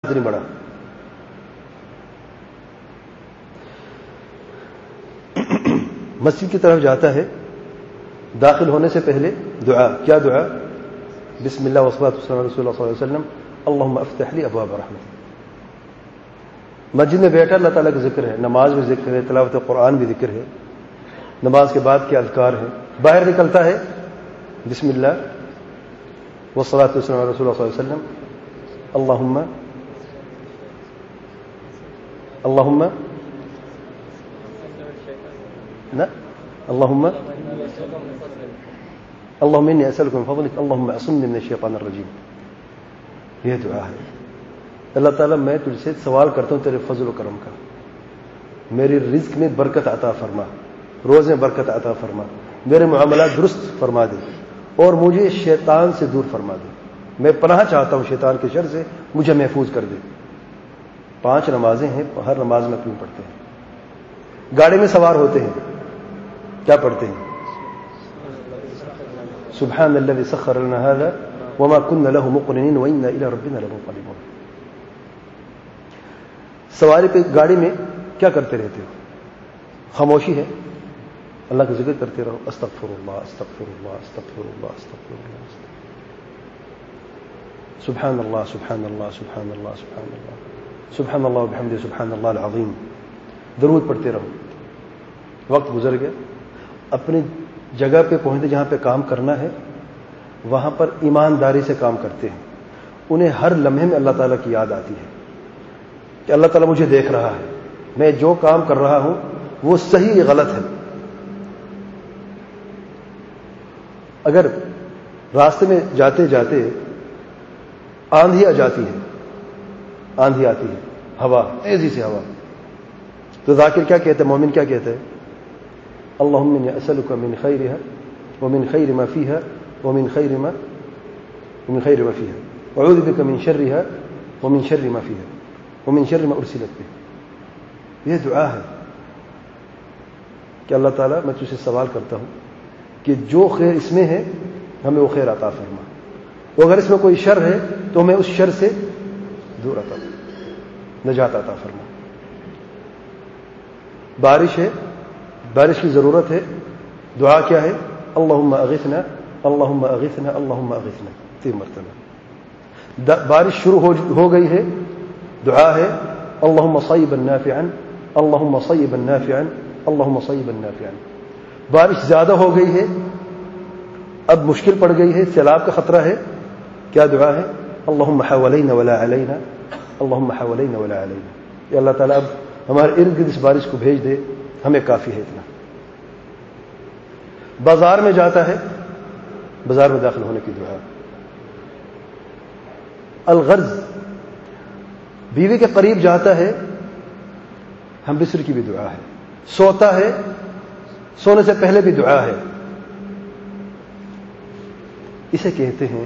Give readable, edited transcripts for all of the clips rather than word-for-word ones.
نہیں بڑا. مسجد کی طرف جاتا ہے, داخل ہونے سے پہلے دعا. کیا دعا؟ بسم اللہ والصلاۃ والسلام علی رسول اللہ صلی اللہ علیہ وسلم اللہم افتح لی ابواب رحمت. مسجد میں بیٹھا اللہ تعالیٰ کا ذکر ہے, نماز میں ذکر ہے, تلاوت قرآن بھی ذکر ہے, نماز کے بعد کے اذکار ہیں. باہر نکلتا ہے بسم اللہ والصلاۃ والسلام علی رسول اللہ صلی اللہ علیہ وسلم اللہم انی اسألک من فضلک اللہم اعصمنی من الشیطان الرجیم. یہ دعا ہے. اللہ تعالیٰ میں تجھ سے سوال کرتا ہوں تیرے فضل و کرم کا, میری رزق میں برکت عطا فرما, روز میں برکت عطا فرما, میرے معاملات درست فرما دے, اور مجھے شیطان سے دور فرما دے. میں پناہ چاہتا ہوں شیطان کے شر سے, مجھے محفوظ کر دے. 5 نمازیں ہیں, ہر نماز میں کیوں پڑھتے ہیں؟ گاڑی میں سوار ہوتے ہیں, کیا پڑھتے ہیں؟ سبحان الذی سخر لنا هذا وما كنا له مقرنین وانا الى ربنا لمنقلبون. سواری پہ گاڑی میں کیا کرتے رہتے ہو؟ خاموشی ہے, اللہ کا ذکر کرتے رہو. استغفر اللہ استغفر اللہ استغفر اللہ استغفر اللہ, سبحان اللہ سبحان اللہ سبحان اللہ سبحان اللہ سبحان اللہ وبحمدہ سبحان اللہ العظیم. درود پڑھتے رہو. وقت گزر گیا, اپنی جگہ پہ پہنچتے جہاں پہ کام کرنا ہے وہاں پر ایمانداری سے کام کرتے ہیں. انہیں ہر لمحے میں اللہ تعالیٰ کی یاد آتی ہے کہ اللہ تعالیٰ مجھے دیکھ رہا ہے, میں جو کام کر رہا ہوں وہ صحیح یا غلط ہے. اگر راستے میں جاتے جاتے آندھی آ جاتی ہے, آندھی آتی ہے, ہوا, تیزی سے ہوا, تو ذاکر کیا کہتے ہیں, مومن کیا کہتے ہیں؟ اللہم انی اسألک من خیرها ومن خیر ما فیها ومن خیر ما فیها واعوذ بک من شرها ومن شر ما فیها ومن شر ما ارسلت به. یہ دعا ہے کہ اللہ تعالیٰ میں تجھ سے سوال کرتا ہوں کہ جو خیر اس میں ہے ہمیں وہ خیر عطا فرما, اور اگر اس میں کوئی شر ہے تو ہمیں اس شر سے دور عطا نجات عطا فرما. بارش ہے, بارش کی ضرورت ہے, دعا کیا ہے؟ اللہم اغثنا اللہم اغثنا اللہم اغثنا 3 مرتبہ. بارش شروع ہو گئی ہے, دعا ہے اللہم صیبا نافعا اللہم صیبا نافعا اللہم صیبا نافعا. بارش زیادہ ہو گئی ہے, اب مشکل پڑ گئی ہے, سیلاب کا خطرہ ہے, کیا دعا ہے؟ اللہم حولینا ولا علینا اللہم حولینا ولا علینا. یا اللہ تعالیٰ اب ہمارے ارد گرد اس بارش کو بھیج دے, ہمیں کافی ہے اتنا. بازار میں جاتا ہے, بازار میں داخل ہونے کی دعا. الغرض, بیوی کے قریب جاتا ہے, ہم بسر کی بھی دعا ہے. سوتا ہے, سونے سے پہلے بھی دعا ہے. اسے کہتے ہیں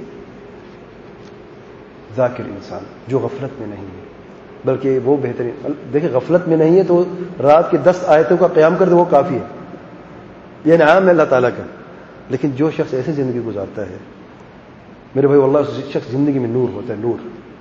ذاکر انسان, جو غفلت میں نہیں ہے, بلکہ وہ بہترین. دیکھیں غفلت میں نہیں ہے تو رات کی 10 آیتوں کا قیام کر دے وہ کافی ہے, یہ انعام ہے اللہ تعالیٰ کا. لیکن جو شخص ایسی زندگی گزارتا ہے میرے بھائی واللہ, اس شخص زندگی میں نور ہوتا ہے, نور.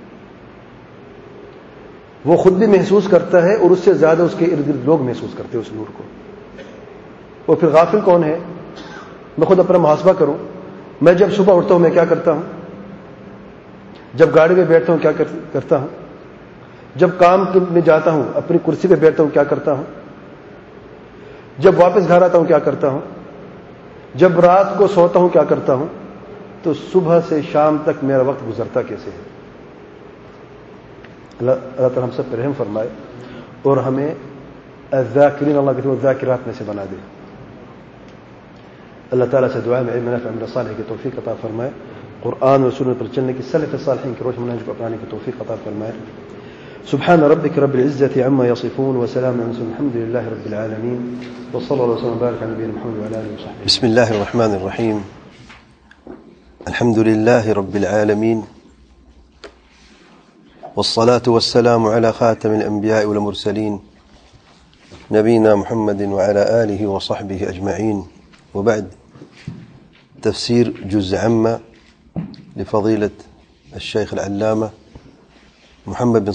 وہ خود بھی محسوس کرتا ہے اور اس سے زیادہ اس کے ارد گرد لوگ محسوس کرتے ہیں اس نور کو. اور پھر غافل کون ہے؟ میں خود اپنا محاسبہ کروں. میں جب صبح اٹھتا ہوں میں کیا کرتا ہوں؟ جب گاڑی میں بیٹھتا ہوں کیا کرتا ہوں؟ جب کام میں جاتا ہوں اپنی کرسی پہ بیٹھتا ہوں کیا کرتا ہوں؟ جب واپس گھر آتا ہوں کیا کرتا ہوں؟ جب رات کو سوتا ہوں کیا کرتا ہوں؟ تو صبح سے شام تک میرا وقت گزرتا کیسے ہے؟ اللہ تعالیٰ ہم سب پر رحم فرمائے اور ہمیں الذاکرین, اللہ کہتے ہیں الذاکرات میں سے بنا دے. اللہ تعالیٰ سے دعا ہے علم نافع عمل صالح کی توفیق عطا فرمائے, قرآن و سنت پر چلنے کی, سلف صالحین کی روش منہج کو اپنانے کی توفیق عطا فرمائے. سبحان ربك رب العزة عما يصفون وسلام على المرسلين الحمد لله رب العالمين وصلى الله وسلم وبارك على نبينا محمد وعلى اله وصحبه. بسم الله الرحمن الرحيم. الحمد لله رب العالمين والصلاة والسلام على خاتم الأنبياء والمرسلين نبينا محمد وعلى آله وصحبه أجمعين. وبعد, تفسير جزء عامة لفضيلة الشيخ العلامة محمد بن